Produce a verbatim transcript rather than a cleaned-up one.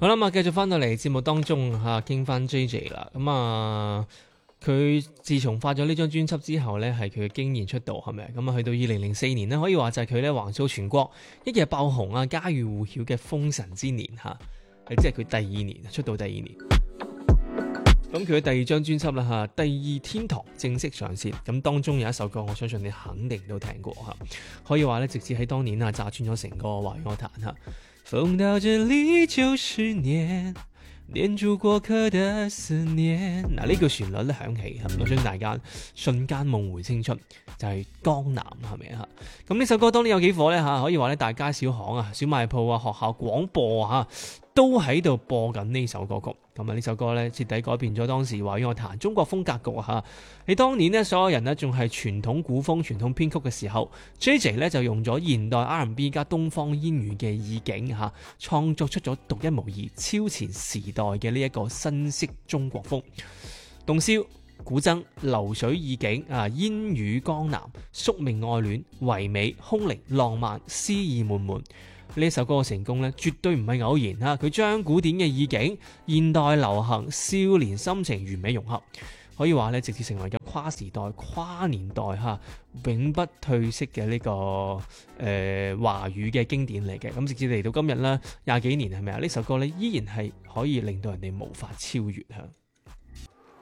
好啦，咁啊，繼續翻到嚟節目當中嚇，傾翻 J J 啦。咁啊，佢自從發咗呢張專輯之後呢，係佢嘅驚豔出道係咪？咁啊，去到二零零四年呢，可以話就係佢咧橫掃全國，一夜爆紅啊，家喻戶曉嘅封神之年嚇，即係佢第二年出道第二年。咁佢嘅第二張專輯啦嚇，第二天堂正式上線。咁當中有一首歌，我相信你肯定都聽過嚇，可以話咧直接喺當年啊炸穿咗成個華語樂壇嚇。風到這裡就是念，念住過客的思念。嗱，呢句旋律咧響起，我相信大家瞬間夢回青春，就係、是、江南係咪啊？咁呢首歌當年有幾火咧嚇？可以話咧大街小巷啊、小賣鋪啊、學校廣播啊都喺度播緊呢首歌曲。咁啊，呢首歌咧徹底改變咗當時華語樂壇中國風格局啊！喺當年呢，所有人呢仲係傳統古風、傳統編曲嘅時候 ，J J 咧就用咗現代 R and B 加東方煙雨嘅意境嚇，創作出咗獨一無二、超前時代嘅呢一個新式中國風。洞簫、古箏、流水意境啊，煙雨江南、宿命愛戀、唯美、空靈、浪漫、詩意滿滿。呢首歌嘅成功咧，絕對唔係偶然嚇。佢將古典嘅意境、現代流行、少年心情完美融合，可以話咧，直接成為咗跨時代、跨年代嚇，永不退色嘅呢、這個誒、呃、華語嘅經典嚟嘅。咁直至嚟到今日啦，廿幾年係咪啊？呢首歌咧依然係可以令到人哋無法超越嚇。